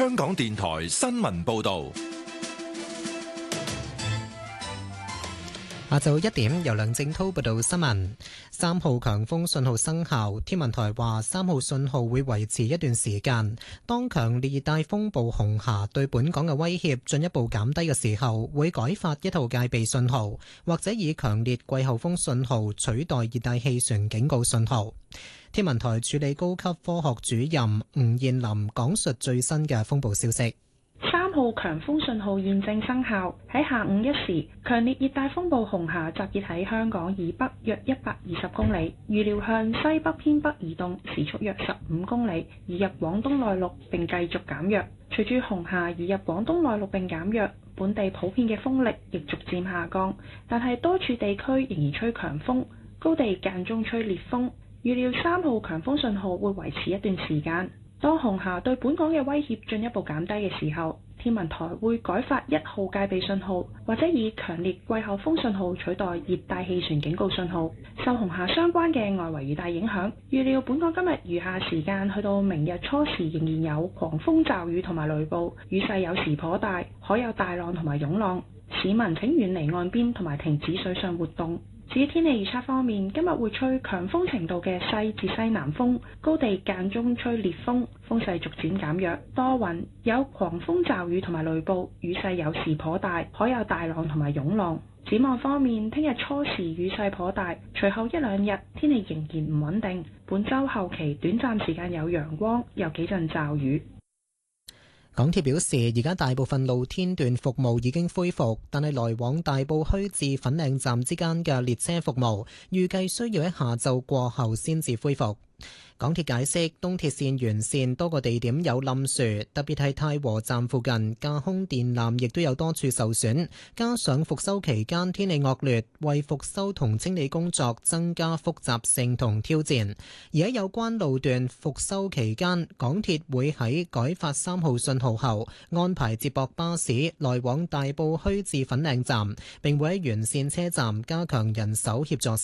香港電台新聞報道。 下晝1點，由梁正滔報道新聞。3號強風信號生效，天文台話3號信號會維持一段時間。當強烈熱帶風暴紅霞對本港嘅威脅進一步減低嘅時候，會改發1號戒備信號，或者以強烈季候風信號取代熱帶氣旋警告信號。天文台助理高級科學主任吳燕林講述最新嘅風暴消息。 3號強風信號現正生效。喺下午1時，強烈熱帶風暴紅霞集結喺香港以北約120公里，預料向西北偏北移動，時速約15公里，移入廣東內陸並繼續減弱。隨住紅霞移入廣東內陸並減弱，本地普遍嘅風力亦逐漸下降，但係多處地區仍然吹強風，高地間中吹烈風。預料3號強風信號會維持一段時間。當紅霞對本港嘅威脅進一步減低嘅時候，天文台會改發1號戒備信號，或者以強烈季候風信號取代熱帶氣旋警告信號。受紅霞相關嘅外圍雨帶影響，預料本港今日餘下時間去到明日初時仍然有狂風驟雨同埋雷暴，雨勢有時頗大，海有大浪同埋湧浪。市民請遠離岸邊同埋停止水上活動。至於天氣預測方面，今日會吹強風程度嘅西至西南風，高地間中吹烈風，風勢逐漸減弱，多雲，有狂風驟雨同埋雷暴，雨勢有時頗大，海有大浪同埋湧浪。展望方面，聽日初時雨勢頗大，隨後1兩日天氣仍然唔穩定。本週後期短暫時間有陽光，有幾陣驟雨。 港鐵表示，而家大部分露天段服務已經恢復，但係來往大埔墟至粉嶺站之間嘅列車服務，預計需要喺下晝過後先至恢復。港鐵解釋，東鐵線沿線多個地點有冧樹，特別係太和站附近架空電纜亦都有多處受損，加上復修期間天氣惡劣，為復修同清理工作增加複雜性同挑戰。而喺有關路段復修期間，港鐵會喺改發3號信號後，安排接駁巴士來往大埔墟至粉嶺站，並會喺沿線車站加強人手協助